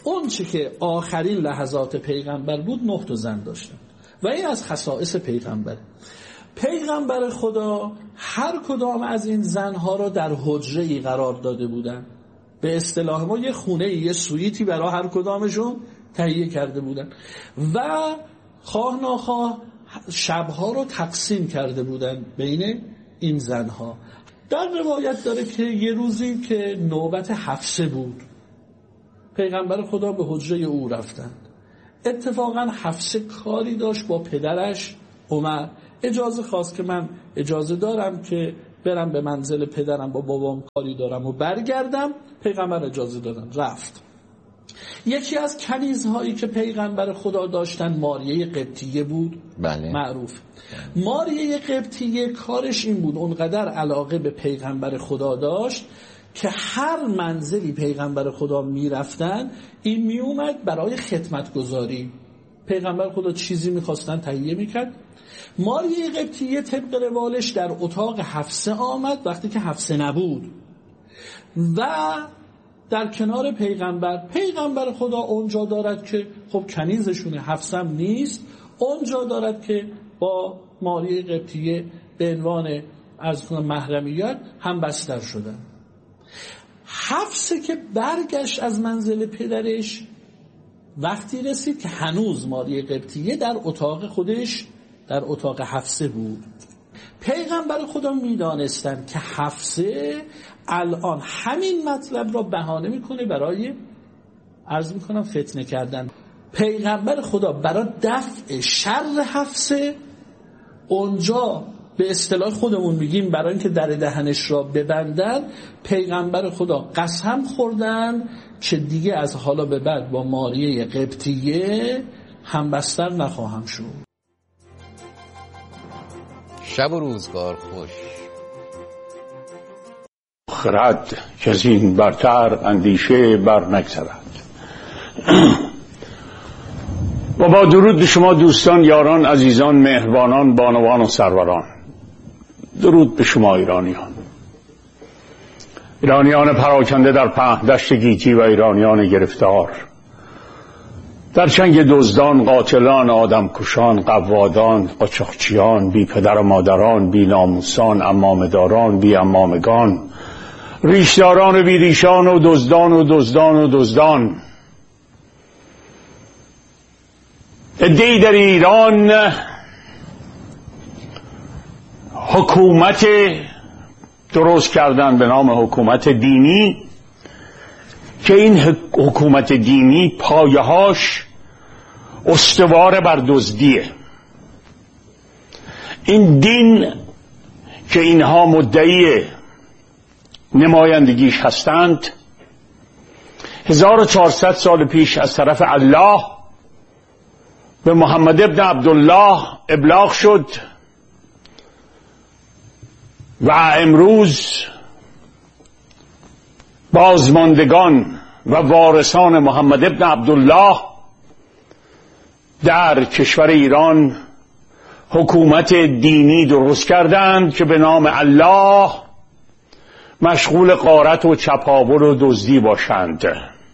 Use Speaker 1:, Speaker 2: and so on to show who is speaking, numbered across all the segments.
Speaker 1: اون چه که آخرین لحظات پیغمبر بود 9 تا زن داشتن و این از خصائص پیغمبر. پیغمبر خدا هر کدام از این زنها را در حجره‌ای قرار داده بودن. به اصطلاح ما یه خونه، یه سویتی برای هر کدامشون تهیه کرده بودن و خواه ناخواه شبها رو تقسیم کرده بودن بین این زنها. در روایت داره که یه روزی که نوبت حفصه بود، پیغمبر خدا به حجره او رفتند. اتفاقا حفصه کاری داشت با پدرش عمر، اجازه خواست که من اجازه دارم که برم به منزل پدرم، با بابام کاری دارم و برگردم. پیغمبر اجازه دادن، رفت. یکی از کنیزهایی که پیغمبر خدا داشتن ماریه قبطیه بود.
Speaker 2: بله.
Speaker 1: معروف. ماریه قبطیه کارش این بود، اونقدر علاقه به پیغمبر خدا داشت که هر منزلی پیغمبر خدا میرفتن این میومد برای خدمتگزاری. پیغمبر خدا چیزی میخواستن تهیه میکرد. ماریه قبطیه طبق روالش در اتاق حفصه آمد وقتی که حفصه نبود و در کنار پیغمبر خدا اونجا دارد که خب کنیزشونه، حفصه نیست، اونجا دارد که با ماریه قبطیه به عنوان از محرمیت هم بستر شدن. حفصه که برگشت از منزل پدرش وقتی رسید که هنوز ماریه قبطیه در اتاق خودش، در اتاق حفصه بود. پیغمبر خدا میدانستند که حفصه الان همین مطلب را بهانه میکنه برای عرض میکنم فتنه کردن. پیغمبر خدا برای دفع شر حفصه اونجا به اصطلاح خودمون میگیم برای اینکه در دهنش را ببندن، پیغمبر خدا قسم خوردن که دیگه از حالا به بعد با ماریه قبطیه همبستر نخواهم شد.
Speaker 2: شب و روزگار خوش.
Speaker 3: خرد که از این برتر اندیشه بر نگذرد. و با درود به شما دوستان، یاران، عزیزان، مهربانان، بانوان و سروران. درود به شما ایرانیان پراکنده در پهن دشت گیتی و ایرانیان گرفتار در چنگ دزدان، قاتلان، آدمکشان، قوادان، قاچاقچیان، بی پدر و مادران، بی ناموسان، عمامه‌داران، بی عمامگان، ریشداران و بی ریشان و دزدان و دزدان و دزدان. عده‌ای در ایران حکومت درست کردن به نام حکومت دینی که این حکومت دینی پایه‌هاش استوار بر دزدیه. این دین که اینها مدعی نمایندگیش هستند 1400 سال پیش از طرف الله به محمد ابن عبدالله ابلاغ شد و امروز بازماندگان و وارثان محمد ابن عبدالله در کشور ایران حکومت دینی درست کردند که به نام الله مشغول غارت و چپاول و دزدی باشند.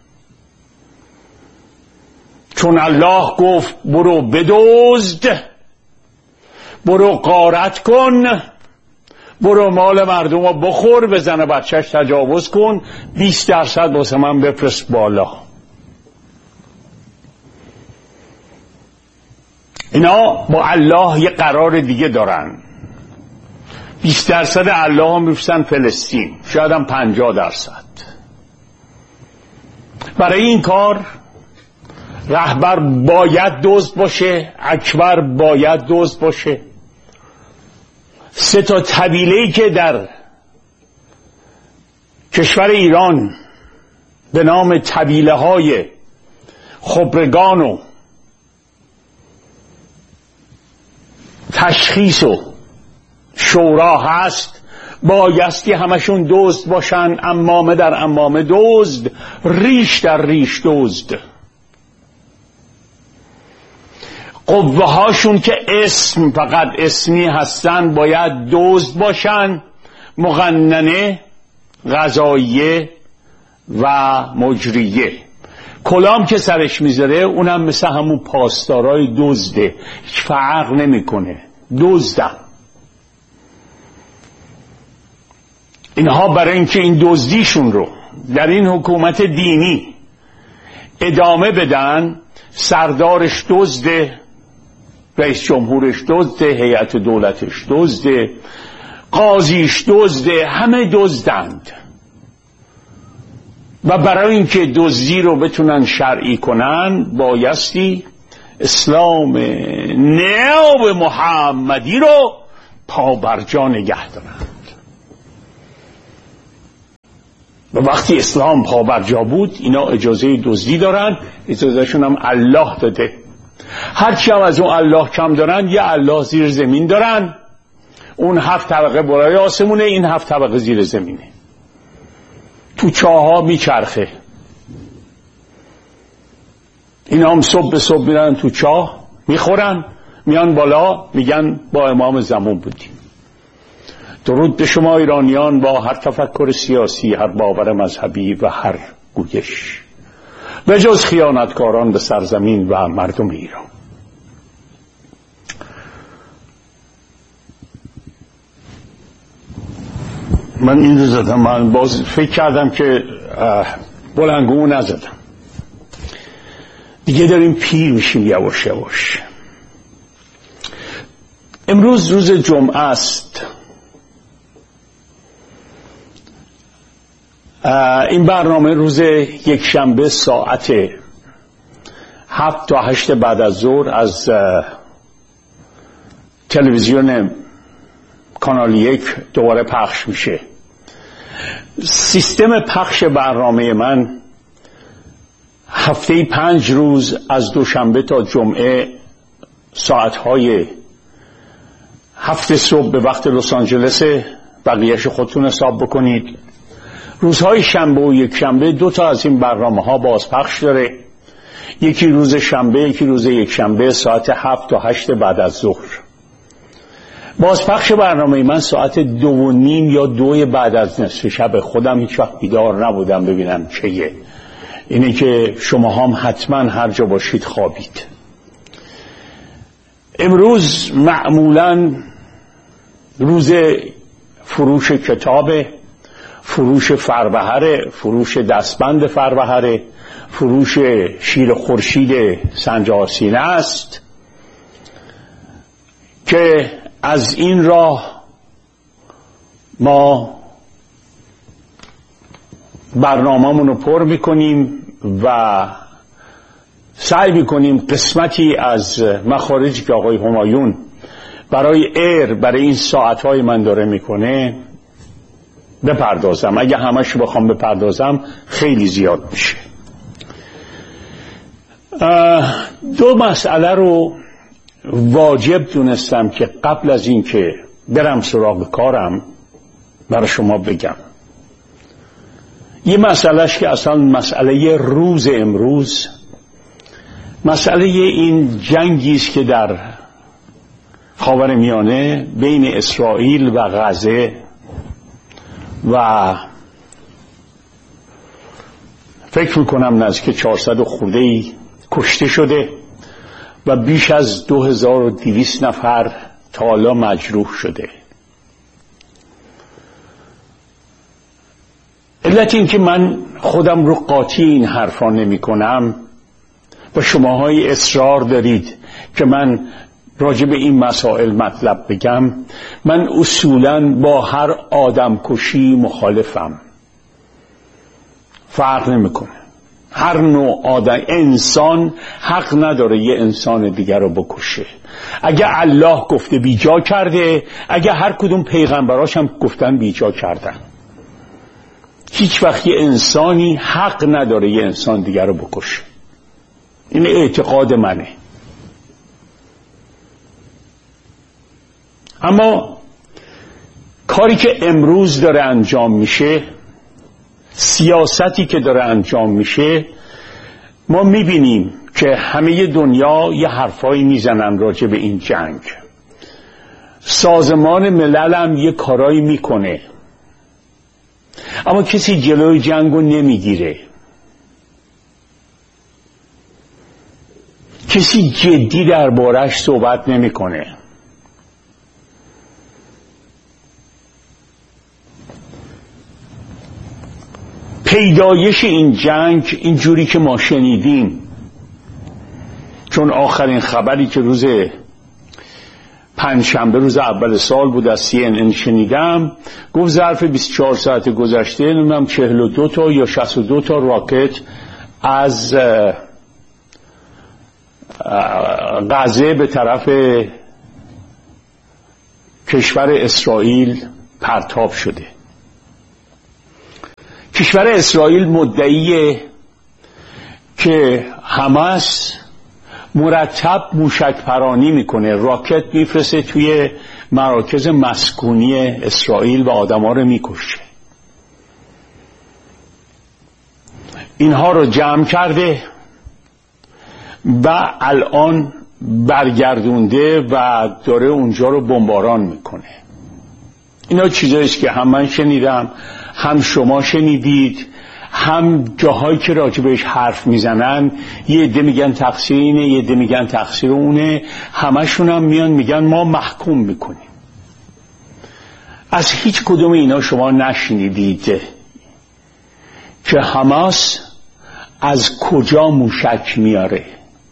Speaker 3: چون الله گفت برو بدزد، برو غارت کن، برو مال مردم رو بخور، به زن بچهش تجاوز کن، 20% واسه من بفرست بالا. اینا با الله یه قرار دیگه دارن. 20% الله هم میفرستن فلسطین، شاید هم 50%. برای این کار رهبر باید دزد باشه، اکبر باید دزد باشه. 3 طبیله‌ای که در کشور ایران به نام طبیله های خبرگان و تشخیص و شورا هست، بایستی همشون دزد باشن، عمامه در عمامه دزد، ریش در ریش دزد. قوه هاشون که اسم فقط اسمی هستن باید دزد باشن، مقننه، قضاییه و مجریه. کلام که سرش میذاره اونم مثل همون پاسدارای دزده، هیچ فرق نمیکنه، دزدن. اینها برای اینکه این دزدیشون رو در این حکومت دینی ادامه بدن، سردارش دزده، رئیس جمهورش دزده، هیئت دولتش دزده، قاضیش دزده، همه دزدند. و برای اینکه دزدی رو بتونن شرعی کنن بایستی اسلام نو محمدی رو پابرجا نگه دارند. و وقتی اسلام پابرجا بود اینا اجازه دزدی دارن، اجازهشون هم الله داده. هرچی هم از اون الله کم دارن یه الله زیر زمین دارن، اون 7 طبقه بالای آسمونه، این 7 طبقه زیر زمینه، تو چاها میچرخه. اینا هم صبح به صبح میرن تو چاه میخورن، میان بالا میگن با امام زمان بودیم. درود به شما ایرانیان با هر تفکر سیاسی، هر باور مذهبی و هر گویش، به جز خیانتکاران به سرزمین و مردم ایران. من این رو زدم، من باز فکر کردم که بلنگو نزدم دیگه، داریم پیر میشیم یواش یواش. امروز روز جمعه است. این برنامه روز یکشنبه ساعت 7 تا 8 بعد از ظهر از تلویزیون کانال 1 دوباره پخش میشه. سیستم پخش برنامه من هفته 5 روز از دوشنبه تا جمعه ساعتهای 7 صبح به وقت لس آنجلس، بقیهش خودتون حساب بکنید. روزهای شنبه و یک شنبه 2 تا از این برنامه ها بازپخش داره، یکی روز شنبه یکی روز یک شنبه ساعت 7 تا 8 بعد از ظهر. بازپخش برنامه من ساعت 2:30 یا 2 بعد از نصف شب. خودم هیچ وقت بیدار نبودم ببینم چیه. اینه که شما هم حتما هر جا باشید خوابید. امروز معمولا روز فروش کتاب، فروش فربهره، فروش دستبند فربهره، فروش شیر خورشید سنجارسینه است که از این راه ما برنامه‌مون رو پر میکنیم و سعی میکنیم قسمتی از مخارجی که آقای همایون برای این ساعتهای من داره میکنه بپردازم. اگه همش بخوام بپردازم خیلی زیاد میشه. 2 مسئله رو واجب دونستم که قبل از این که برم سراغ کارم برای شما بگم. یه مسئلهش که اصلا مسئله روز امروز، مسئله این جنگی است که در خاورمیانه بین اسرائیل و غزه و فکر میکنم نزدیک 400 خورده‌ای کشته شده و بیش از 2200 نفر تا حالا مجروح شده. علت این که من خودم رو قاطی این حرفا نمی کنم و شماهای اصرار دارید که من راجع به این مسائل مطلب بگم، من اصولاً با هر آدم کشی مخالفم. فرق نمیکنه. هر نوع آدم، انسان حق نداره یه انسان دیگر رو بکشه. اگه الله گفته بیجا کرده، اگه هر کدوم پیغمبراش هم گفتن بیجا کردن. هیچ وقت یه انسانی حق نداره یه انسان دیگر رو بکشه. این اعتقاد منه. اما کاری که امروز داره انجام میشه، سیاستی که داره انجام میشه، ما میبینیم که همه دنیا یه حرفایی میزنن راجع به این جنگ. سازمان ملل هم یه کارایی میکنه، اما کسی جلوی جنگو نمیگیره. کسی جدی درباره‌اش صحبت نمی‌کنه. پیدایش این جنگ اینجوری که ما شنیدیم، چون آخرین خبری که روز پنجشنبه روز اول سال بود از CNN شنیدم، گفت ظرف 24 ساعت گذشته نمیدونم 42 تا یا 62 تا راکت از غزه به طرف کشور اسرائیل پرتاب شده. کشور اسرائیل مدعیه که حماس مرتب موشک پرانی میکنه، راکت میفرسته توی مراکز مسکونی اسرائیل و آدما رو میکشه. اینها رو جمع کرده و الان برگردونده و داره اونجا رو بمباران میکنه. اینا چیزاییست که هم من شنیدم، هم شما شنیدید، هم جاهایی که راجبش حرف میزنن یه عده میگن تقصیر اینه، یه عده میگن تقصیر اونه، همشون هم میان میگن ما محکوم میکنیم. از هیچ کدوم اینا شما نشنیدید که حماس از کجا موشک میاره،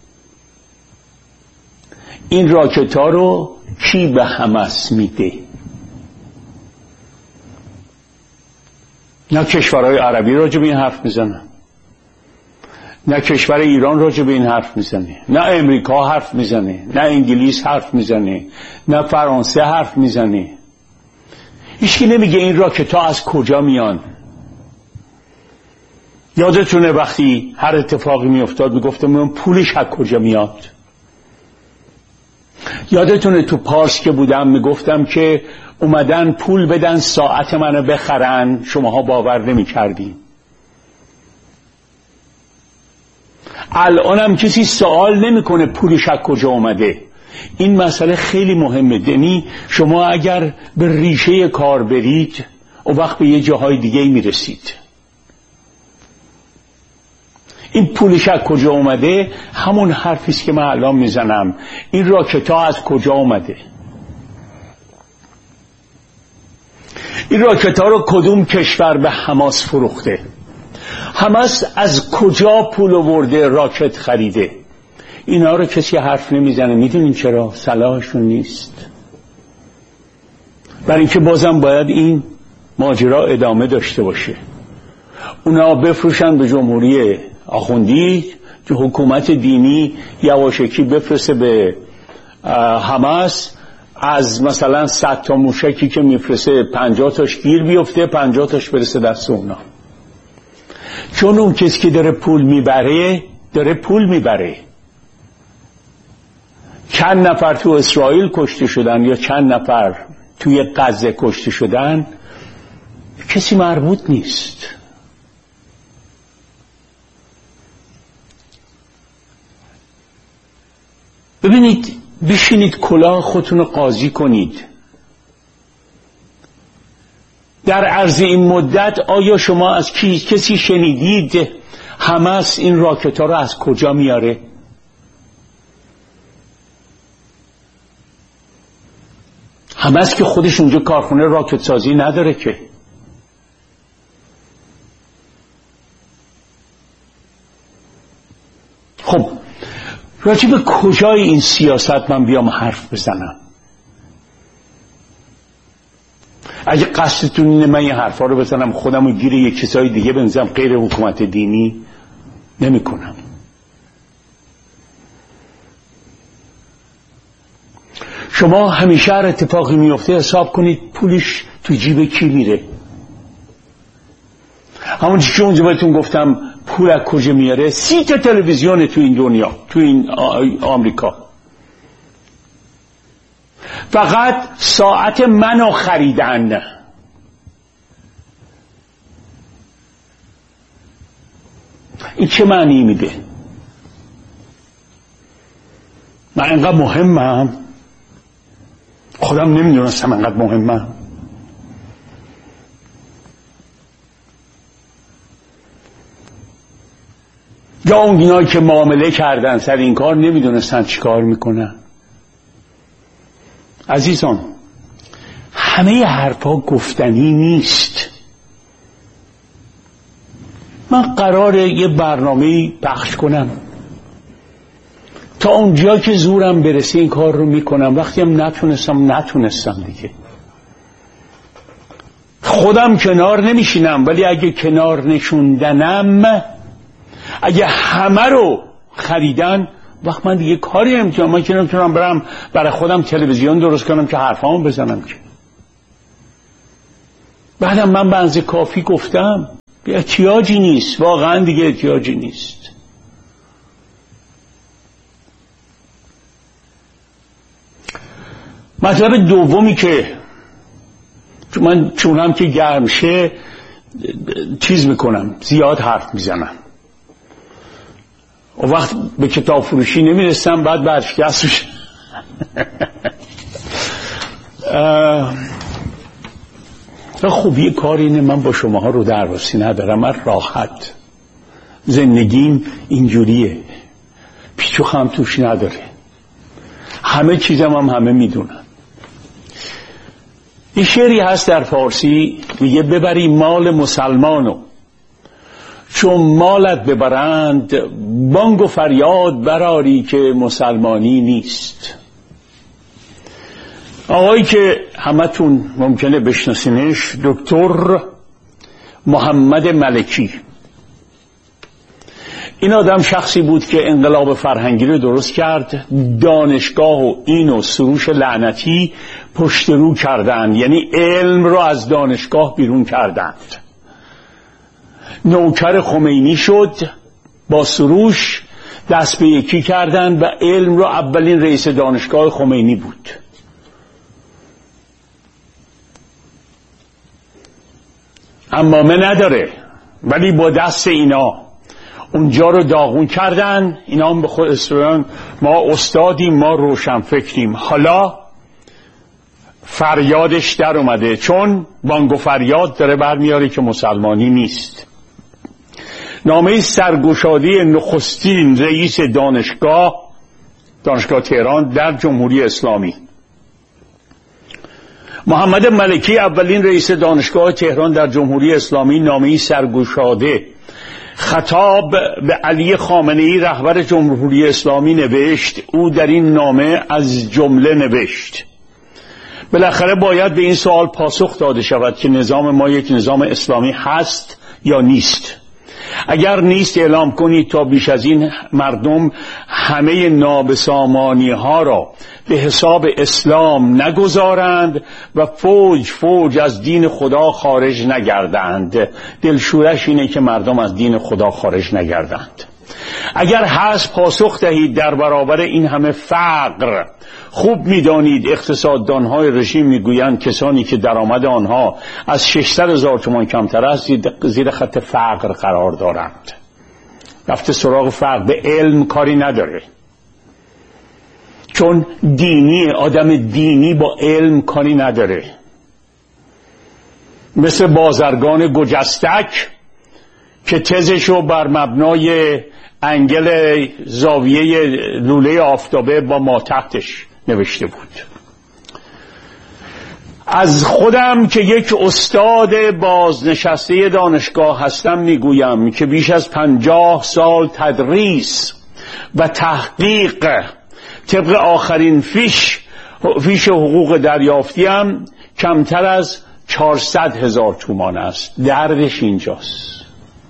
Speaker 3: این راکت ها رو کی به حماس میده. نه کشورهای عربی راجع به این حرف میزنن، نه کشور ایران راجع به این حرف میزنه، نه امریکا حرف میزنه، نه انگلیس حرف میزنه، نه فرانسه حرف میزنه. هیچکی نمیگه این راکت‌ها از کجا میان. یادتونه وقتی هر اتفاقی میافتاد میگفتم من پولش از کجا میاد. یادتونه تو پارس که بودم میگفتم که اومدن پول بدن ساعت منو بخرن، شماها باور نمی کردین. الانم کسی سوال نمیکنه پولش از کجا اومده. این مسئله خیلی مهمه. یعنی شما اگر به ریشه کار برید اون وقت به یه جاهای دیگه میرسید. این پولش از کجا اومده همون حرفیست که من الان میزنم. این راکت ها از کجا اومده؟ این راکت ها رو کدوم کشور به حماس فروخته؟ حماس از کجا پول آورده راکت خریده؟ اینا رو کسی حرف نمیزنه. میدونین چرا؟ صلاحشون نیست. برای اینکه بازم باید این ماجرا ادامه داشته باشه. اونا بفروشن به جمهوری آخوندی، که حکومت دینی یواشکی بفرسته به حماس، از مثلا 100 تا موشکی که میفرسته 50 تاش گیر بیفته، 50 تاش برسه دست اونا. چون اون کسی که داره پول میبره. چند نفر تو اسرائیل کشته شدن یا چند نفر توی غزه کشته شدن کسی مربوط نیست. ببینید، بشینید کلاه خودتون رو قاضی کنید. در عرض این مدت آیا شما از کسی شنیدید حماس این راکت ها رو از کجا میاره؟ حماس که خودش اونجا کارخونه راکت سازی نداره که. خب راجع به کجای این سیاست من بیام حرف بزنم؟ اگه قصدتون اینه من این حرفا رو بزنم خودم رو گیر یک کسای دیگه بنزم غیر حکومت دینی، نمی کنم. شما همیشه هر اتفاقی میفته حساب کنید پولش تو جیب کی میره. همون که اونجا بهتون گفتم پول از کجا میاره. 30 تا تلویزیون تو این دنیا، تو این آمریکا، فقط ساعت منو خریدن. این چه معنی میده؟ من اینقدر مهمم؟ خودم نمیدونستم اینقدر مهمم. یا اونایی که معامله کردن سر این کار نمیدونستن چی کار میکنن. عزیزان، همه حرفا گفتنی نیست. من قراره یه برنامه پخش کنم، تا اونجا که زورم برسه این کار رو میکنم. وقتی هم نتونستم دیگه. خودم کنار نمیشینم، ولی اگه کنار نشوندنم، اگه همه رو خریدن، وقت من دیگه کاری نمیتونم. من که نمیتونم برم برای خودم تلویزیون درست کنم که حرفامو بزنم که. بعدم من به اندازه کافی گفتم، احتیاجی نیست، واقعا دیگه احتیاجی نیست. مطلب دومی که من چونم که گرم شه چیز میکنم، زیاد حرف میزنم. و وقت به کتاب فروشی نمیرسم، بعد برشکست میشه. خوبی کار اینه من با شماها رو درواسی ندارم. من راحت، زندگیم اینجوریه، پیچ و خم توش نداره، همه چیزم همه میدونن. این شعری هست در فارسی میگه ببری مال مسلمانو، چون مالت ببرند بانگ و فریاد براری که مسلمانی نیست. آقایی که همتون ممکنه بشناسینش، دکتر محمد ملکی. این آدم شخصی بود که انقلاب فرهنگی رو درست کرد. دانشگاه و این و سروش لعنتی پشت رو کردند، یعنی علم رو از دانشگاه بیرون کردند. نوکر خمینی شد، با سروش دست به یکی کردند و علم رو اولین رئیس دانشگاه خمینی بود. امامه نداره، ولی با دست اینا اونجا رو داغون کردن. اینا هم به خود استران ما استادیم، ما روشن فکریم. حالا فریادش در اومده، چون بانگ و فریاد داره برمیاره که مسلمانی نیست. نامه سرگشادی نخستین رئیس دانشگاه تهران در جمهوری اسلامی. محمد ملکی اولین رئیس دانشگاه تهران در جمهوری اسلامی نامه سرگشاده خطاب به علی خامنه‌ای رهبر جمهوری اسلامی نوشت. او در این نامه از جمله نوشت: بالاخره باید به این سوال پاسخ داده شود که نظام ما یک نظام اسلامی هست یا نیست. اگر نیست اعلام کنید تا بیش از این مردم همه نابسامانی ها را به حساب اسلام نگذارند و فوج از دین خدا خارج نگردند. دلشورش اینه که مردم از دین خدا خارج نگردند. اگر هست پاسخ دهید در برابر این همه فقر. خوب میدانید اقتصاددانهای رژیم میگویند کسانی که درآمد آنها از 600,000 تومان کمتر است زیر خط فقر قرار دارند. رفته سراغ فقر، به علم کاری نداره، چون دینی، آدم دینی با علم کاری نداره. مثل بازرگان گجستک که تزشو بر مبنای انگل زاویه لوله آفتابه با ما تحتش نوشته بود. از خودم که یک استاد بازنشسته دانشگاه هستم میگویم که بیش از 50 سال تدریس و تحقیق طبق آخرین فیش حقوق دریافتیم کمتر از 400,000 تومان است. دردش اینجاست.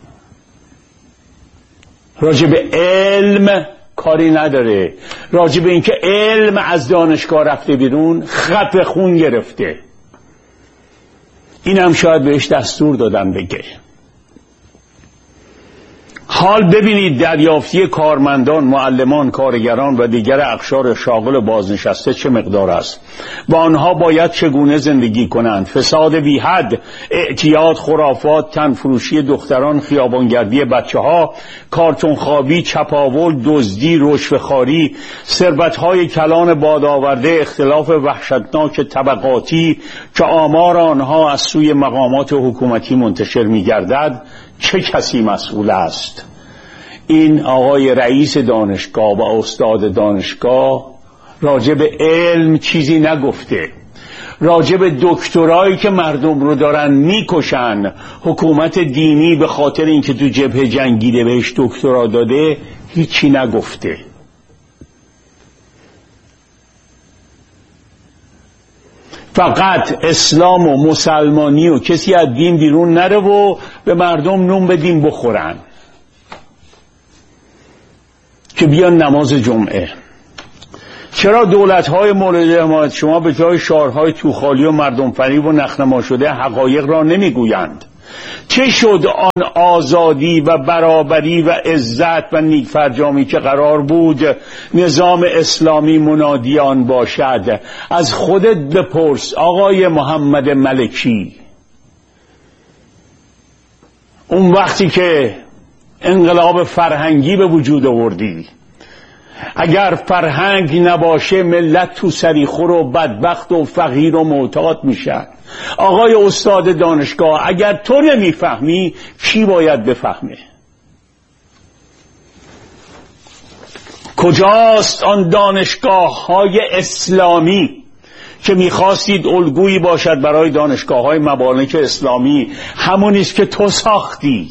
Speaker 3: راجع به علم کاری نداره، راجع به اینکه علم از دانشگاه رفته بیرون خط خون گرفته. اینم شاید بهش دستور دادن بگه. حال ببینید دریافتی کارمندان، معلمان، کارگران و دیگر اقشار شاغل بازنشسته چه مقدار است و آنها باید چگونه زندگی کنند. فساد بی حد، اعتیاد، خرافات، تنفروشی دختران، خیابانگردی بچه‌ها، کارتون خوابی، چپاول، دزدی، رشوه‌خواری، ثروت‌های کلان بادآورده، اختلاف وحشتناک طبقاتی که آمار آنها از سوی مقامات حکومتی منتشر می‌گردد. چه کسی مسئول است؟ این آقای رئیس دانشگاه و استاد دانشگاه راجع به علم چیزی نگفته، راجع به دکترایی که مردم رو دارن میکشن حکومت دینی به خاطر اینکه تو جبهه جنگیده بهش دکترا داده هیچی نگفته. فقط اسلام و مسلمانی و کسی از دین بیرون نره و به مردم نون به دین بخورن که بیان نماز جمعه. چرا دولت‌های مورد حمایت شما به جای شعارهای توخالی و مردم فریب و نخنما شده حقایق را نمیگویند؟ چه شد آن آزادی و برابری و عزت و نیکفرجامی که قرار بود نظام اسلامی منادیان باشد؟ از خودت بپرس آقای محمد ملکی. اون وقتی که انقلاب فرهنگی به وجود آوردی، اگر فرهنگ نباشه ملت تو سریخور و بدبخت و فقیر و معتاد میشن. آقای استاد دانشگاه اگر تو نمیفهمی کی باید بفهمه؟ کجاست آن دانشگاه های اسلامی که میخواستید الگویی باشد برای دانشگاه های مبارک اسلامی؟ همونیست که تو ساختی.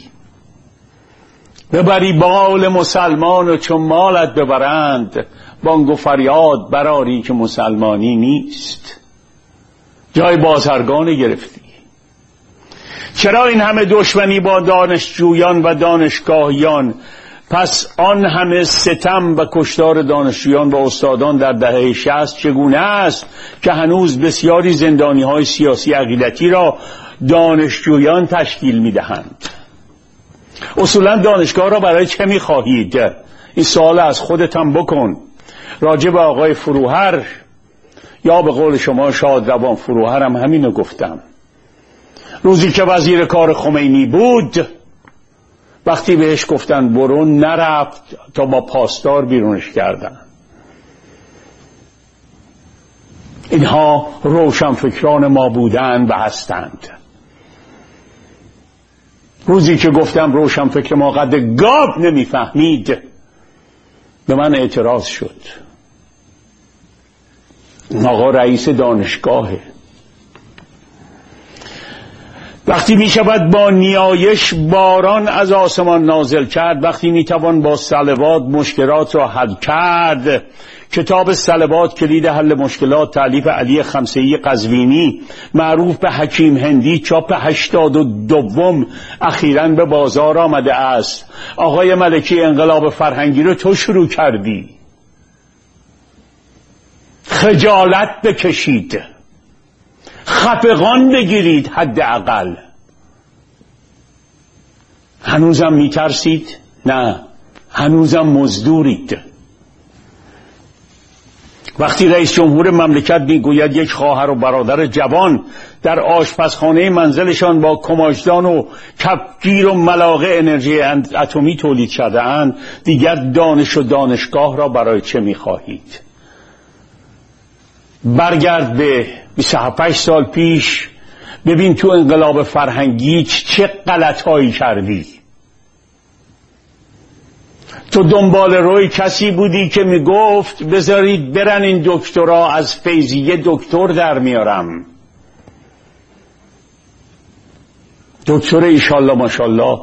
Speaker 3: ببری بال مسلمان و چون مالت ببرند بانگ و فریاد براری که مسلمانی نیست. جای بازرگان گرفتی. چرا این همه دشمنی با دانشجویان و دانشگاهیان؟ پس آن همه ستم و کشتار دانشجویان و استادان در دهه 60 چگونه است که هنوز بسیاری زندانی‌های سیاسی عقیدتی را دانشجویان تشکیل می‌دهند؟ اصولا دانشگاه را برای چه می‌خواهید؟ این سوال از خودت هم بکن. راجع به آقای فروهر یا به قول شما شادروان فروهر هم همینو گفتم. روزی که وزیر کار خمینی بود وقتی بهش گفتن برو نرفت تا با پاسدار بیرونش کردن. اینها روشنفکران ما بودند و هستند. روزی که گفتم روشنفکر ما قد گاو نمیفهمید به من اعتراض شد. آقا رئیس دانشگاهه. وقتی می شود با نیایش باران از آسمان نازل کرد، وقتی می توان با صلوات مشکلات را حل کرد. کتاب صلوات کلید حل مشکلات تالیف علی خمسه‌ای قزوینی معروف به حکیم هندی چاپ 82 اخیراً به بازار آمده است. آقای ملکی انقلاب فرهنگی رو تو شروع کردی. خجالت بکشید، خفقان بگیرید. حداقل هنوزم میترسید؟ نه، هنوزم مزدورید. وقتی رئیس جمهور مملکت میگوید یک خواهر و برادر جوان در آشپزخانه منزلشان با کماجدان و کفگیر و ملاقه انرژی اتمی تولید شده اند، دیگر دانش و دانشگاه را برای چه میخواهید؟ برگرد به 28 سال پیش، ببین تو انقلاب فرهنگی چه غلطهایی کردی. تو دنبال روی کسی بودی که میگفت بذارید برن این دکترا، از فیضیه دکتر در میارم. دکتر ایشالله ماشالله.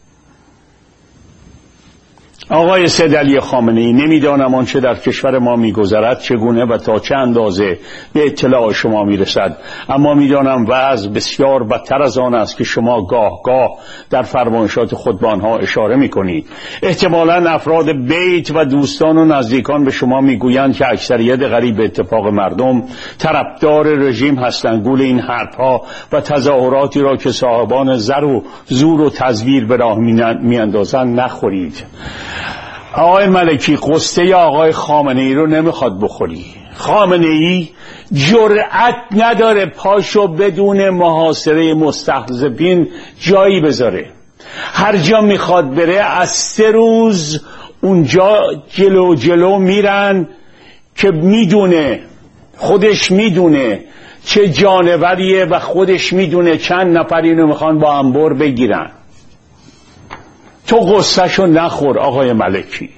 Speaker 3: آقای سید علی خامنه‌ای، نمیدانم آنچه در کشور ما میگذرد چگونه و تا چه اندازه به اطلاع شما میرسد، اما میدانم وضع بسیار بدتر از آن است که شما گاه گاه در فرمایشات خود به آنها اشاره میکنید. احتمالاً افراد بیت و دوستان و نزدیکان به شما میگویند که اکثریت غریب به اتفاق مردم طرفدار رژیم هستند. گول این حرفها و تظاهراتی را که صاحبان زر و زور و تزویر به راه میاندازند نخورید. آقای ملکی، قصه آقای خامنه‌ای رو نمیخواد بخوری. خامنه‌ای جرأت نداره پاشو بدون محاصره مستهزئین جایی بذاره. هر جا میخواد بره از 3 روز اونجا جلو میرن که میدونه، خودش میدونه چه جانوریه و خودش میدونه چند نفر اینو میخوان با انبر بگیرن. تو غصه‌شو نخور آقای ملکی.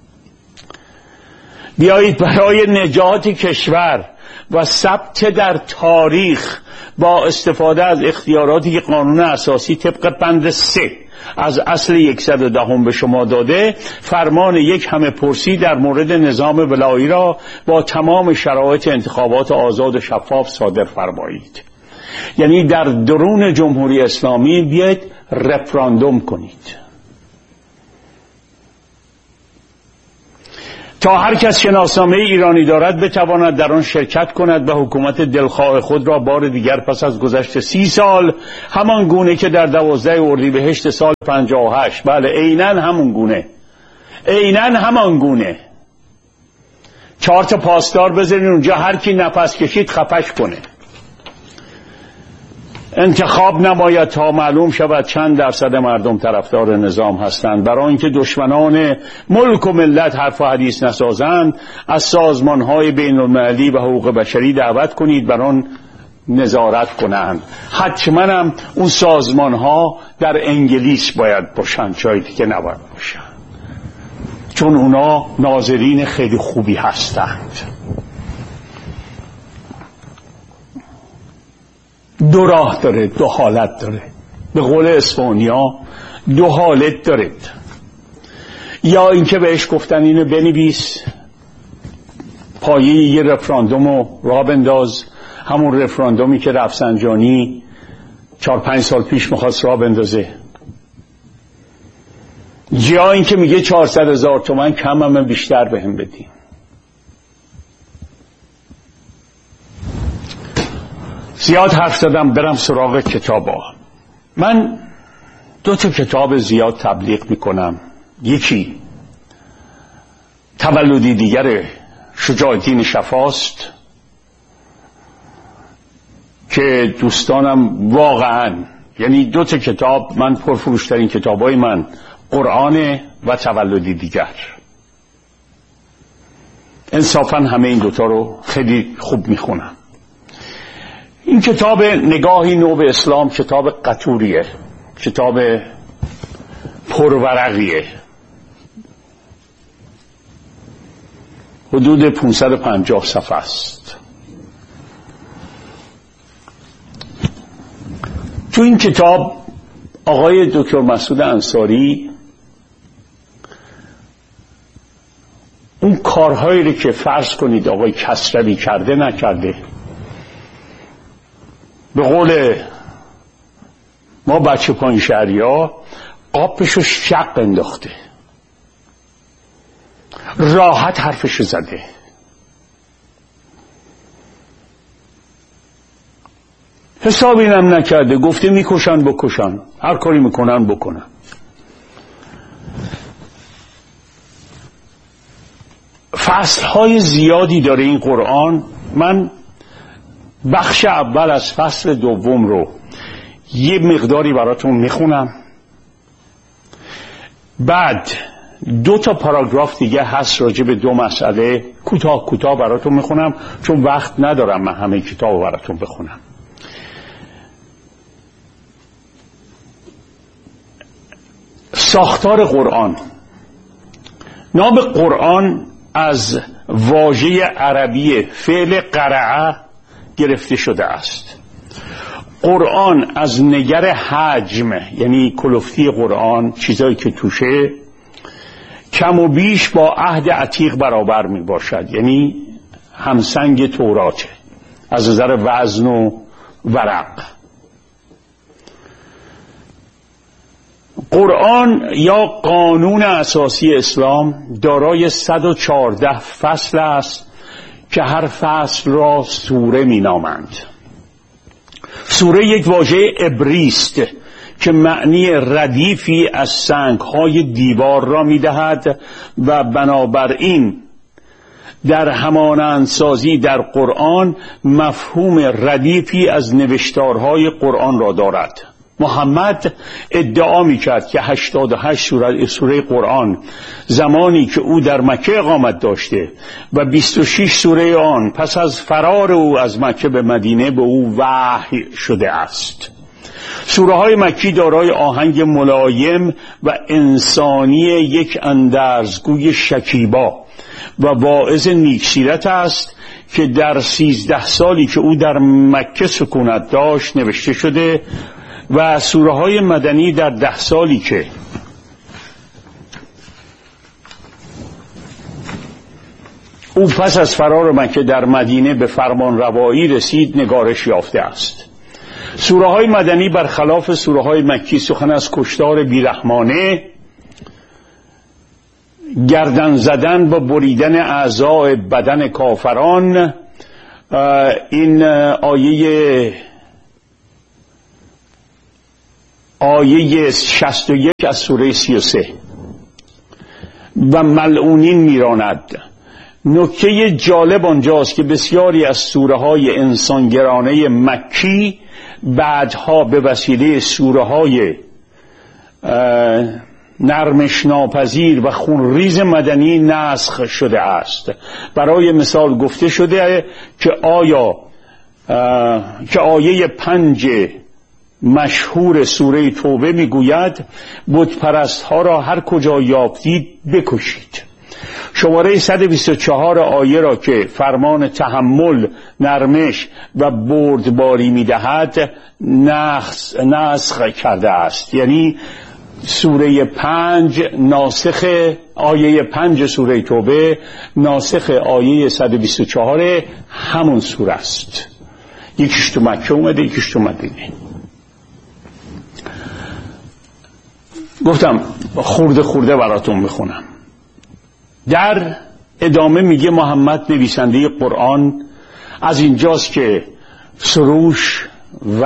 Speaker 3: بیایید برای نجات کشور و ثبت در تاریخ با استفاده از اختیاراتی که قانون اساسی طبق بند 3 از اصل 110 به شما داده، فرمان یک همه پرسی در مورد نظام ولایی را با تمام شرایط انتخابات آزاد و شفاف صادر فرمایید. یعنی در درون جمهوری اسلامی بیاید رفراندوم کنید تا هر کس شناسنامه ایرانی دارد بتواند در آن شرکت کند و حکومت دلخواه خود را بار دیگر پس از گذشت 30 سال همان گونه که در 12 اردیبهشت سال 58، بله عیناً همون گونه، عیناً همان گونه 4 تا پاسدار بذارین اونجا، هر کی نفس کشید خفش کنه. انتخاب نماید تا معلوم شود چند درصد مردم طرفدار نظام هستند. برای اینکه دشمنان ملک و ملت حرف و حدیث نسازند، از سازمان‌های بین‌المللی و حقوق بشری دعوت کنید بر آن نظارت کنند. حتما هم اون سازمان‌ها در انگلیس باید باشند، جایی که نباید باشند، چون اونا ناظرین خیلی خوبی هستند. دو راه داره، دو حالت داره. به قول اسپانیا 2 حالت دارید. یا اینکه بهش گفتن اینو بنویس، پایه یه رفراندومو راه بنداز، همون رفراندومی که رفسنجانی 4-5 سال پیش میخواست راه بندازه. یا اینکه میگه 400,000 تومان کم همه بیشتر بهم بدین. زیاد حرف زدم، برم سراغ کتابا. من 2 تا کتاب زیاد تبلیغ میکنم. یکی تولدی دیگر شجاع الدین شفاست که دوستانم واقعا، یعنی 2 تا کتاب من پرفروشترین کتابای من قرآن و تولدی دیگر. انصافا همه این 2 تا رو خیلی خوب میخونم. این کتاب نگاهی نو به اسلام کتاب قطوریه، کتاب پرورقیه، حدود 550 صفحه است. تو این کتاب آقای دکتر مسعود انصاری اون کارهایی رو که فرض کنید آقای کسروی کرده نکرده، به قول ما بچه پایین شهریا آبشو شق انداخته، راحت حرفشو زده. حساب اینم نکرده، گفته میکشن بکشن، هر کاری میکنن بکنن. فصلهای زیادی داره این قرآن. من بخش اول از فصل دوم رو یه مقداری براتون میخونم، بعد 2 تا پاراگراف دیگه هست راجع به 2 مسئله، کوتاه براتون میخونم چون وقت ندارم من همه کتاب براتون بخونم. ساختار قرآن. نام قرآن از واژه عربی فعل قرعه گرفته شده است. قرآن از نگر حجم، یعنی کلفتی قرآن، چیزایی که توشه، کم و بیش با عهد عتیق برابر می باشد، یعنی همسنگ توراته از نظر وزن و ورق. قرآن یا قانون اساسی اسلام دارای 114 فصل است که هر فصل را سوره می نامند. سوره یک واژه عبری است که معنی ردیفی از سنگ‌های دیوار را می دهد و بنابراین در همانندسازی در قرآن مفهوم ردیفی از نوشتارهای قرآن را دارد. محمد ادعا میکرد که 88 سوره قرآن زمانی که او در مکه اقامت داشته و 26 سوره آن پس از فرار او از مکه به مدینه به او وحی شده است. سوره های مکی دارای آهنگ ملایم و انسانی یک اندرزگوی شکیبا و واعظ نیکسیرت است که در 13 سالی که او در مکه سکونت داشت نوشته شده و سوره های مدنی در 10 سالی که او پس از فرار مکه در مدینه به فرمان روایی رسید نگارش یافته است. سوره های مدنی برخلاف سوره های مکی سخن از کشتار بیرحمانه، گردن زدن و بریدن اعضای بدن کافران، این آیه 61 از سوره 33 و ملعونین میراند. نکته جالب آنجاست که بسیاری از سوره های انسانگرانه مکی بعدها به وسیله سوره های نرمش ناپذیر و خونریز مدنی نسخ شده است. برای مثال گفته شده که آیه 5 مشهور سوره توبه میگوید بت پرست ها را هر کجا یافتید بکشید. شماره 124 آیه را که فرمان تحمل، نرمش و بردباری میدهد نسخ کرده است. یعنی سوره 5 ناسخ آیه 5 سوره توبه، ناسخ آیه 124 همون سوره است. یکیش تو مکه اومده، یکیش تو مدینه. گفتم خورده براتون میخونم. در ادامه میگه محمد نویسنده قرآن از اینجاست که سروش و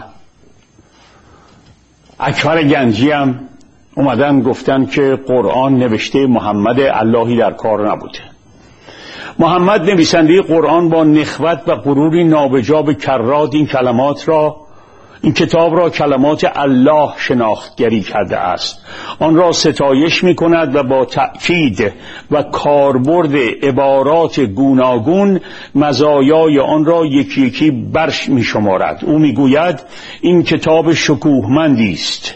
Speaker 3: اکبر گنجی هم اومدن گفتن که قرآن نوشته محمد، اللهی در کار نبوده. محمد نویسنده قرآن با نخوت و غروری نابجا به کرات این کتاب را کلمات الله شناختگری کرده است. آن را ستایش می کند و با تأکید و کاربرد عبارات گوناگون مزایای آن را یکی یکی برش می شمارد. او می گوید این کتاب شکوهمندی است.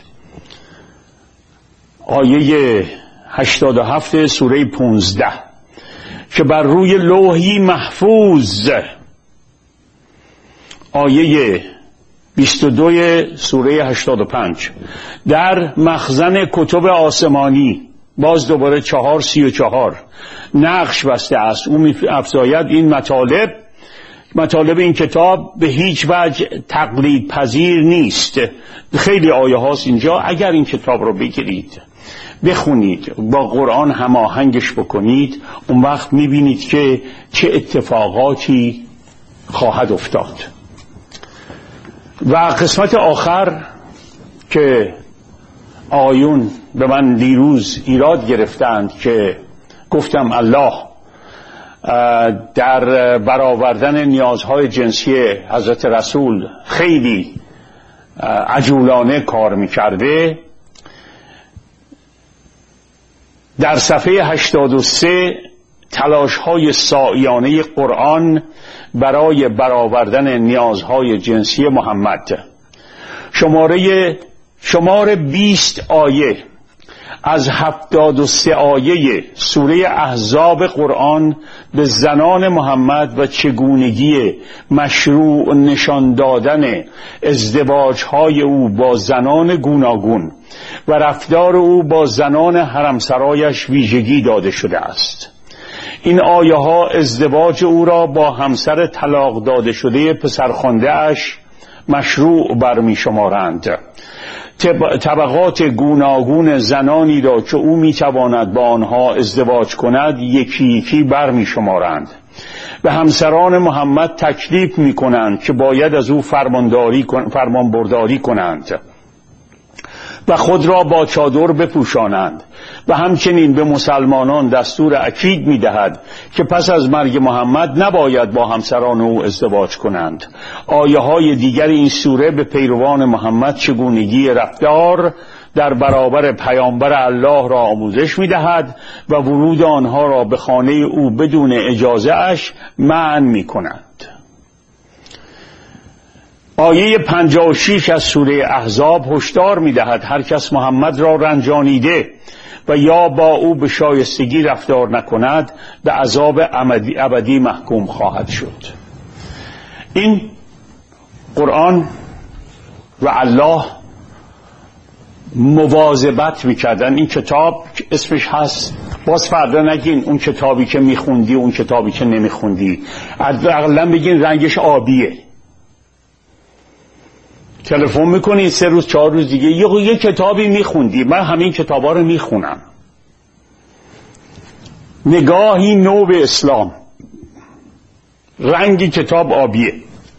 Speaker 3: آیه 87 سوره 15 که بر روی لوحی محفوظ. آیه 22 سوره 85 در مخزن کتب آسمانی، باز دوباره 4:34 نقش بسته است. او می افزاید این مطالب این کتاب به هیچ وجه تقلید پذیر نیست. خیلی آیه هاست اینجا. اگر این کتاب رو بگیرید بخونید، با قرآن هماهنگش بکنید، اون وقت میبینید که چه اتفاقاتی خواهد افتاد. و قسمت آخر که آیون به من دیروز ایراد گرفتند که گفتم الله در برآوردن نیازهای جنسی حضرت رسول خیلی عجولانه کار میکرده، در صفحه 83 تلاش‌های سعیانه قرآن برای برآوردن نیازهای جنسی محمد، شماره 20 آیه از 73 آیه سوره احزاب قرآن به زنان محمد و چگونگی مشروع نشان دادن ازدواج‌های او با زنان گوناگون و رفتار او با زنان حرمسرایش ویژگی داده شده است. این آیه ها ازدواج او را با همسر طلاق داده شده پسرخوانده اش مشروع برمی شمارند. طبقات گوناگون زنانی را که او می تواند با آنها ازدواج کند یکی یکی برمی شمارند. به همسران محمد تکلیف می کنند که باید از او فرمانبرداری کنند و خود را با چادر بپوشانند و همچنین به مسلمانان دستور اکید می دهد که پس از مرگ محمد نباید با همسران او ازدواج کنند. آیه های دیگر این سوره به پیروان محمد چگونگی رفتار در برابر پیامبر الله را آموزش می دهد و ورود آنها را به خانه او بدون اجازه اش منع می کند. آیه 56 از سوره احزاب هشدار می‌دهد هر کس محمد را رنجانیده و یا با او به شایستگی رفتار نکند به عذاب ابدی محکوم خواهد شد. این قرآن و الله مواظبت میکردن. این کتاب اسمش هست، باز فردا نگین اون کتابی که میخوندی اون کتابی که نمیخوندی، اقلا بگین رنگش آبیه. تلفن میکنی 3 روز 4 روز دیگه یه کتابی میخوندی، من همین کتابا رو میخونم. نگاهی نو به اسلام، رنگ کتاب آبیه.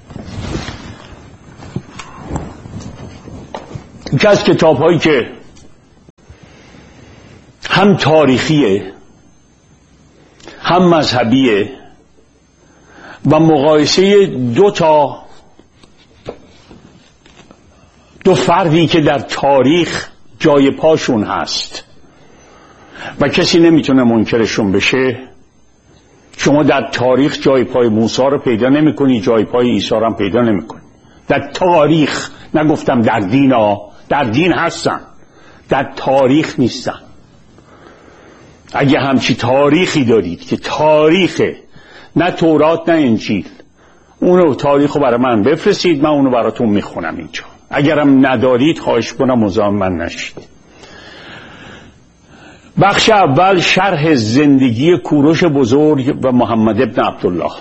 Speaker 3: یکی از کتاب هایی که هم تاریخیه هم مذهبیه و مقایسه دو فردی که در تاریخ جای پاشون هست و کسی نمیتونه منکرشون بشه. شما در تاریخ جای پای موسی رو پیدا نمی کنی، جای پای عیسی رو هم پیدا نمی کنی. در تاریخ، نگفتم در دین ها، در دین هستن، در تاریخ نیستن. اگه همچی تاریخی دارید که تاریخه، نه تورات نه انجیل، اونو تاریخو برای من بفرستید، من اونو براتون میخونم اینجا. اگرم ندارید خواهش کنم مزاحم من نشید. بخش اول شرح زندگی کوروش بزرگ و محمد ابن عبدالله.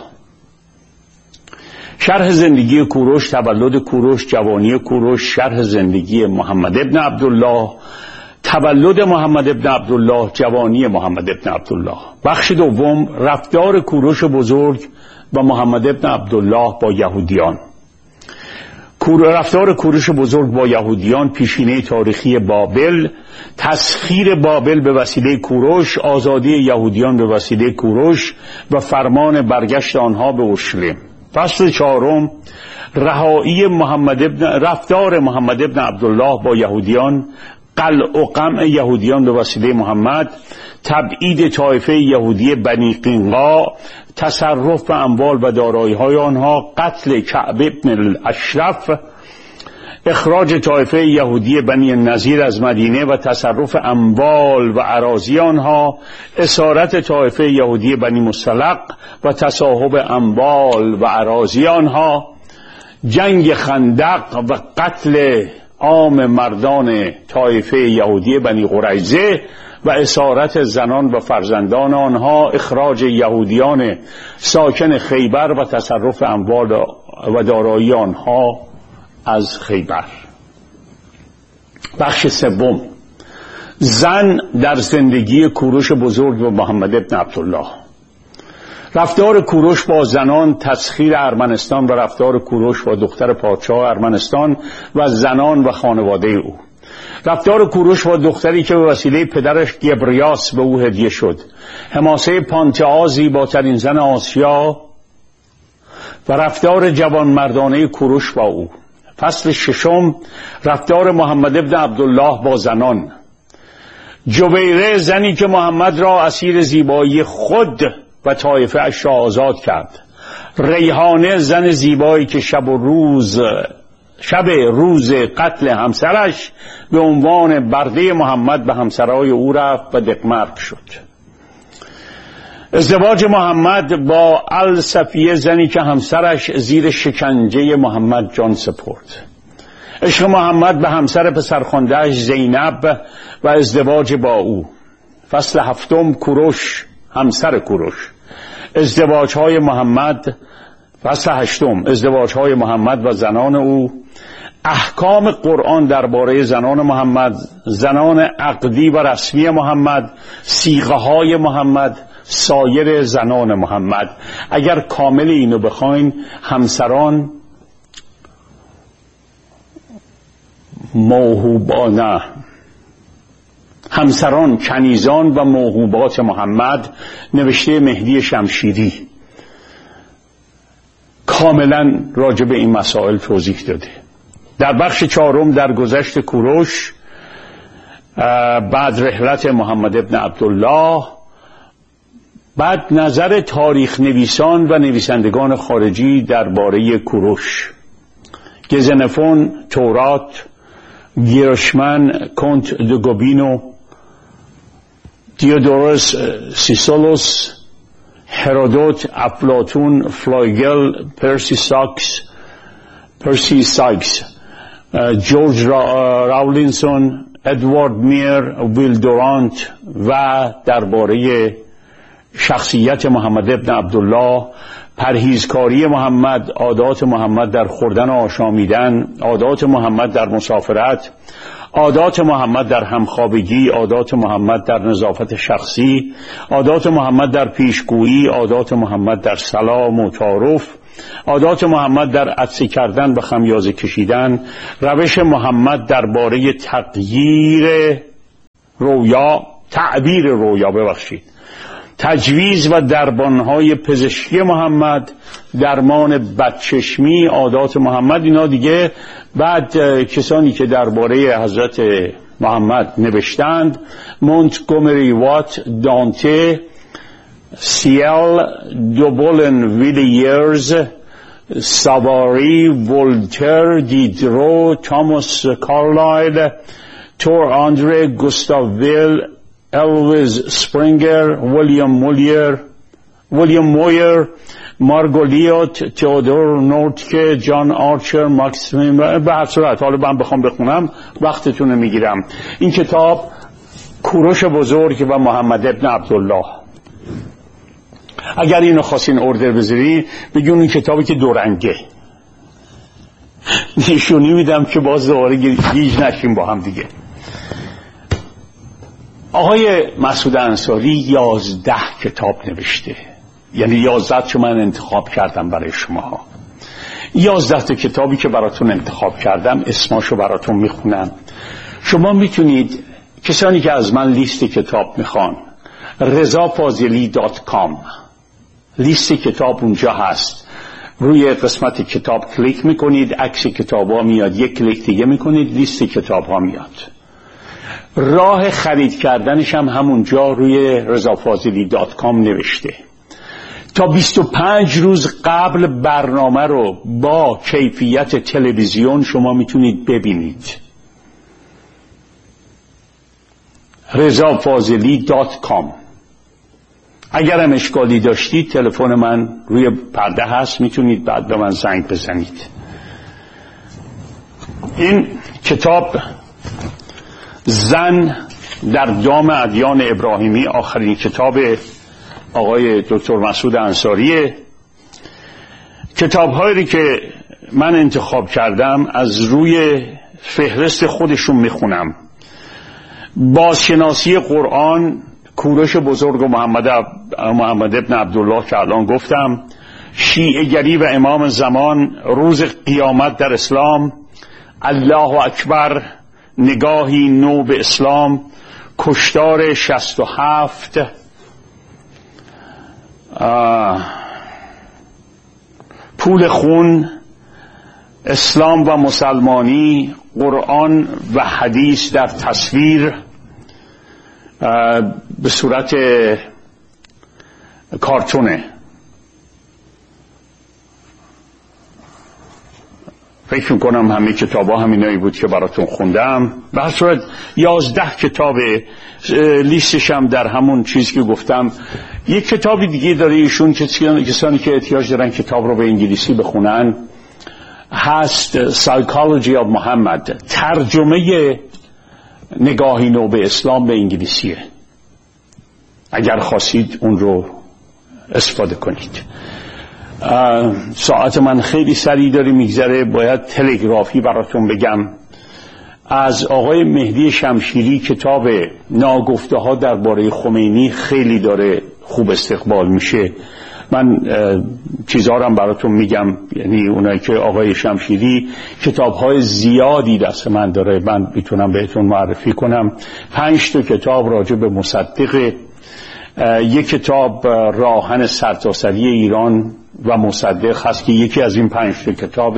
Speaker 3: شرح زندگی کوروش، تولد کوروش، جوانی کوروش، شرح زندگی محمد ابن عبدالله، تولد محمد ابن عبدالله، جوانی محمد ابن عبدالله. بخش دوم رفتار کوروش بزرگ و محمد ابن عبدالله با یهودیان. رفتار کوروش بزرگ با یهودیان، پیشینه تاریخی بابل، تسخیر بابل به وسیله کوروش، آزادی یهودیان به وسیله کوروش و فرمان برگشت آنها به اورشلیم. فصل 4 رهایی رفتار محمد ابن عبدالله با یهودیان، قلع و قمع یهودیان به وسیله محمد، تبعید طایفه یهودی بنی قینقاع، تصرف به اموال و دارایی‌های آنها، قتل کعب ابن الاشرف، اخراج طایفه یهودی بنی النضیر از مدینه و تصرف اموال و اراضی آنها، اسارت طایفه یهودی بنی مصطلق و تصاحب اموال و اراضی آنها، جنگ خندق و قتل عام مردان طایفه یهودی بنی قریظه و اسارت زنان و فرزندان آنها، اخراج یهودیان ساکن خیبر و تصرف اموال و دارایی آنها از خیبر. بخش 3 زن در زندگی کوروش بزرگ و محمد ابن عبدالله. رفتار کوروش با زنان، تسخیر ارمنستان و رفتار کوروش با دختر پادشاه ارمنستان و زنان و خانواده او. رفتار کوروش با دختری که به وسیله پدرش گبریاس به او هدیه شد. حماسه پانتئا، زیباترین زن آسیا و رفتار جوانمردانه کوروش با او. فصل 6 رفتار محمد ابن عبدالله با زنان. جبیره، زنی که محمد را اسیر زیبایی خود و طایفه اش را آزاد کرد. ریحانه، زن زیبایی که شب روز قتل همسرش به عنوان برده محمد به همسرای او رفت و دقمرگ شد. ازدواج محمد با الصفیه، زنی که همسرش زیر شکنجه محمد جان سپرد. عشق محمد به همسر پسرخوانده‌اش زینب و ازدواج با او. فصل 7 کوروش، همسر کوروش. ازدواج‌های محمد. فصل 8 ازدواج‌های محمد و زنان او. احکام قرآن درباره زنان محمد، زنان عقدی و رسمی محمد، صیغه‌های محمد، سایر زنان محمد. اگر کامل اینو بخواین، همسران موهوبانه، همسران کنیزان و موهوبات محمد، نوشته مهدی شمشیری کاملا راجع به این مسائل توضیح داده. در بخش 4 در گذشت کوروش، بعد رحلت محمد ابن عبدالله، بعد نظر تاریخ نویسان و نویسندگان خارجی درباره کوروش گزنفون تورات، گیرشمن کنت دگوبینو، دیودورس سیسولوس، هرودوت، افلاطون، فلایگل، پرسی سایکس، جورج راولینسون، ادوارد میر، ویل دورانت و درباره شخصیت محمد ابن عبدالله، پرهیزکاری محمد، عادات محمد در خوردن و آشامیدن، عادات محمد در مسافرت، عادات محمد در همخوابگی، عادات محمد در نظافت شخصی، عادات محمد در پیشگویی، عادات محمد در سلام و تعارف، عادات محمد در عطسه کردن و خمیازه کشیدن، روش محمد درباره تعبیر رویا تجویز و دربانهای پزشکی محمد، درمان بدچشمی، عادات محمد. اینا دیگه بعد کسانی که درباره حضرت محمد نوشتند، مونتگومری وات، دانته، سیل، دوبولن ویلیرز، ساواری، ولتر، دیدرو، توماس کارلایل، تور آندره، گوستاو ویل، الویز سپرینگر، ویلیام مویر، مارگولیوت، تئودور نورتکه، جان آرچر، ماکسیم. به هر صورت حالا من بخوام بخونم وقتتون میگیرم. این کتاب کوروش بزرگ و محمد ابن عبدالله. اگر اینو خواستین اوردر بذاری بگون این کتابی که دورنگه نشونی میدم که باز دوباره گیج نشیم با هم دیگه. آقای مسعود انصاری 11 کتاب نوشته، یعنی 11 که من انتخاب کردم برای شما. 11 تا کتابی که براتون انتخاب کردم اسماشو براتون میخونم. شما میتونید، کسانی که از من لیست کتاب میخوان، rezafazeli.com لیست کتاب اونجا هست. روی قسمت کتاب کلیک میکنید، عکس کتاب ها میاد، یک کلیک دیگه میکنید، لیست کتاب ها میاد. راه خرید کردنش هم همونجا روی rezafazeli.com نوشته. تا 25 روز قبل برنامه رو با کیفیت تلویزیون شما میتونید ببینید. rezafazeli.com. اگر هم اشکالی داشتید تلفن من روی پرده هست، میتونید بعد به من زنگ بزنید. این کتاب زن در دام ادیان ابراهیمی، آخرین کتاب آقای دکتر مسعود انصاریه. کتاب‌هایی که من انتخاب کردم از روی فهرست خودشون میخونم. بازشناسی قرآن، کوروش بزرگ و محمد ابن عبدالله که الان گفتم، شیعه گری و امام زمان، روز قیامت در اسلام، الله اکبر، نگاهی نو به اسلام، کشتار 67، پول خون، اسلام و مسلمانی، قرآن و حدیث در تصویر به صورت کارتونه. فکر میکنم همه کتاب ها همینایی بود که براتون خوندم. به هر صورت 11 کتاب، لیستش هم در همون چیز که گفتم. یک کتابی دیگه داره ایشون که کسانی که احتیاج دارن کتاب رو به انگلیسی بخونن هست، Psychology of Muhammad، ترجمه نگاهی نو به اسلام به انگلیسیه. اگر خواستید اون رو استفاده کنید. ساعت من خیلی سریع داره میگذره، باید تلگرافی براتون بگم. از آقای مهدی شمشیری کتاب ناگفته ها درباره خمینی خیلی داره خوب استقبال میشه. من چیزها رو هم براتون میگم، یعنی اونایی که آقای شمشیری کتاب‌های زیادی دست من داره، من میتونم بهتون معرفی کنم. 5 تا کتاب راجع به مصدق، یک کتاب راهن سرتاسری ایران و مصدق هست که یکی از این 5 تا کتاب.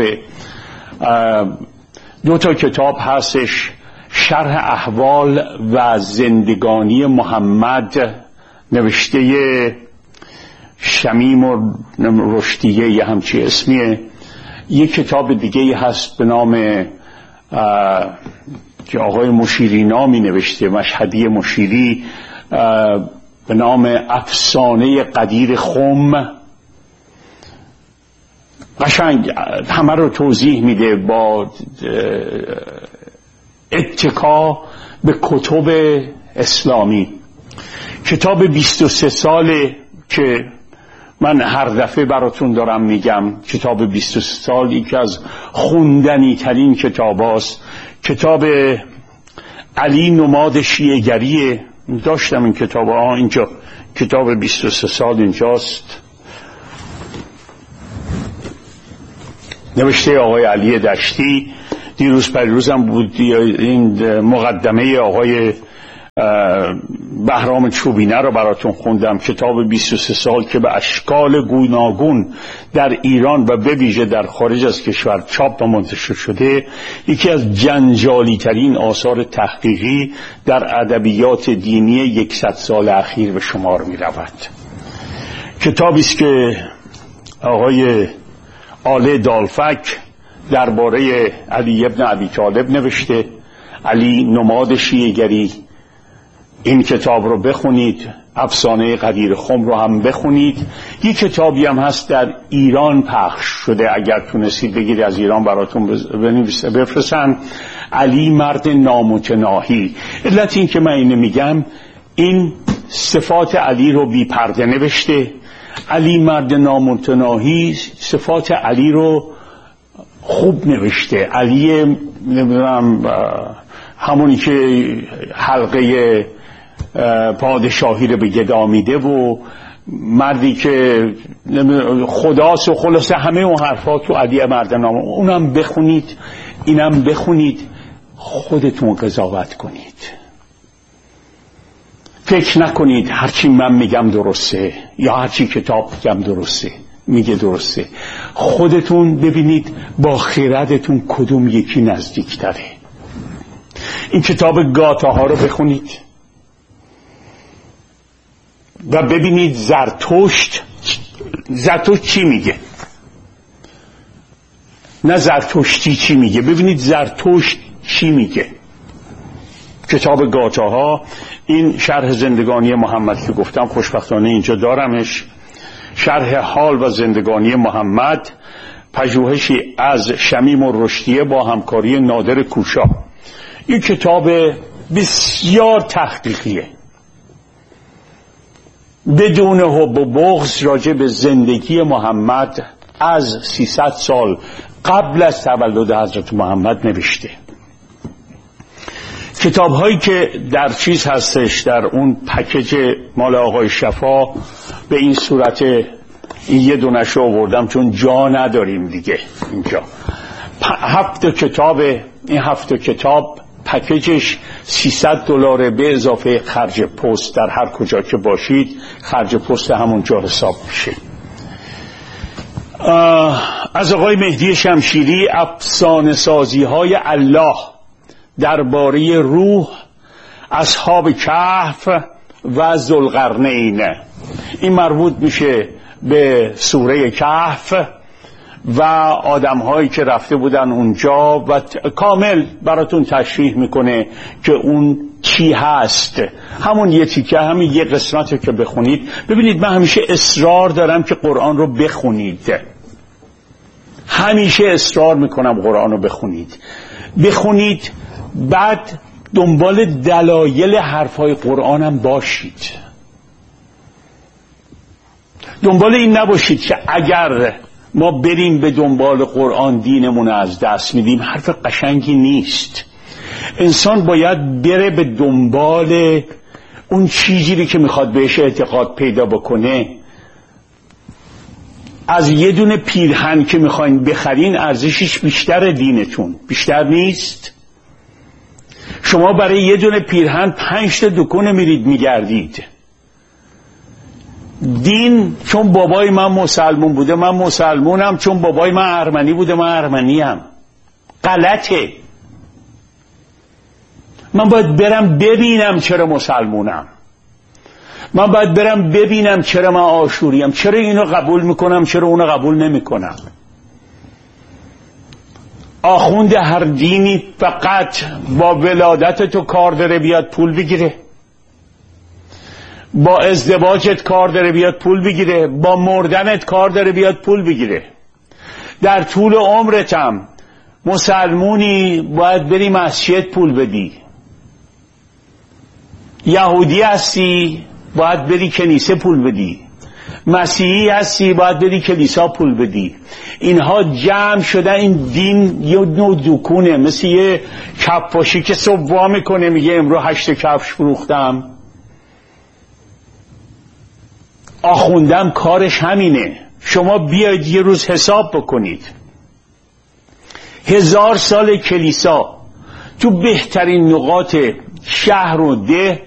Speaker 3: 2 تا کتاب هستش، شرح احوال و زندگانی محمد نوشته شمیم و رشدیه، یه همچی اسمیه. یک کتاب دیگه هست به نام که آقای مشیری نامی نوشته، مشهدی مشیری، به نام افسانه قدیر خم. قشنگ همه رو توضیح میده با اتکا به کتب اسلامی. کتاب 23 ساله که من هر دفعه براتون دارم میگم. کتاب 23 سال یکی از خوندنی ترین کتاب هاست. کتاب علی نماد شیعه‌گریه. داشتم این کتاب ها اینجا. کتاب 23 سال اینجاست، نوشته آقای علی دشتی. دیروز پریروزم بود این مقدمه آقای بهرام چوبینه رو براتون خوندم. کتاب 23 سال که به اشکال گوناگون در ایران و به ویژه در خارج از کشور چاپ و منتشر شده، یکی از جنجالی ترین آثار تحقیقی در ادبیات دینی 100 سال اخیر به شمار می رود. کتابی است که آقای آله دالفک درباره علی ابن ابی طالب نوشته. علی نماد شیعه‌گری. این کتاب رو بخونید. افسانه قدیر خم رو هم بخونید. یک کتابی هم هست در ایران پخش شده، اگر تونستید بگید از ایران براتون بفرستن. علی مرد نامتناهی. علت این که من اینو میگم، این صفات علی رو بی پرده نوشته. علی مرد نامتناهی صفات علی رو خوب نوشته. علی نمیدونم همونی که حلقه پادشاهی رو به گدا میده و مردی که خداست و خلاصه همه اون حرفا تو علی مرد نام. اونم بخونید، اینم بخونید، خودتون قضاوت کنید. فکر نکنید هرچی من میگم درسته یا هرچی کتاب میگم درسته میگه درسته. خودتون ببینید با خردتون کدوم یکی نزدیکتره. این کتاب گاتاها رو بخونید و ببینید زرتشت چی میگه، نه زرتشتی چی میگه. ببینید زرتشت چی میگه. کتاب گاتاها. این شرح زندگانی محمد که گفتم خوشبختانه اینجا دارمش. شرح حال و زندگانی محمد، پژوهشی از شمیم الرشدیه با همکاری نادر کوشا. این کتاب بسیار تحقیقیه، بدون حب و بغض راجع به زندگی محمد از 300 سال قبل از تولد حضرت محمد نوشته. کتاب هایی که در چیز هستش، در اون پکیج مال آقای شفا، به این صورت، این یه دونش رو آوردم چون جا نداریم دیگه اینجا. 7 کتاب. این 7 کتاب پکیجش $300 به اضافه خرج پست. در هر کجا که باشید خرج پست همونجا حساب میشه. از آقای مهدی شمشیری، افسانه سازی های الله درباره روح، اصحاب کهف و ذوالقرنین. این مربوط میشه به سوره کهف و آدم هایی که رفته بودن اونجا و کامل براتون تشریح میکنه که اون چی هست. همون یه تیکه، همین یه قسمت که بخونید. ببینید من همیشه اصرار دارم که قرآن رو بخونید. همیشه اصرار میکنم قرآن رو بخونید. بعد دنبال دلایل حرفای قرآن هم باشید. دنبال این نباشید که اگر ما بریم به دنبال قرآن دینمون از دست میدیم. حرف قشنگی نیست. انسان باید بره به دنبال اون چیزی که میخواد بهش اعتقاد پیدا بکنه. از یه دونه پیرهن که میخواین بخرین ارزشش بیشتر دینتون بیشتر نیست. شما برای یه دونه پیرهن 5 تا دکون میرید میگردید. دین چون بابای من مسلمون بوده من مسلمونم، چون بابای من ارمنی بوده من ارمنیم. غلطه. من باید برم ببینم چرا مسلمونم. من باید برم ببینم چرا من آشوریم، چرا اینو قبول میکنم چرا اونو قبول نمیکنم. آخوند هر دینی فقط با ولادت تو کار داره بیاد پول بگیره؟ با ازدواجت کار داره بیاد پول بگیره؟ با مردنت کار داره بیاد پول بگیره؟ در طول عمرتم مسلمونی باید بری مسجد پول بدی، یهودی هستی باید بری کنیسه پول بدی، مسیحی هستی باید بری کلیسا پول بدی. اینها جمع شده، این دین یه نوع دکونه، مثل یه کفاشی که صبح وا میکنه میگه امرو 8 کفش فروختم. آخوندم کارش همینه. شما بیاید یه روز حساب بکنید، 1000 سال کلیسا تو بهترین نقاط شهر و ده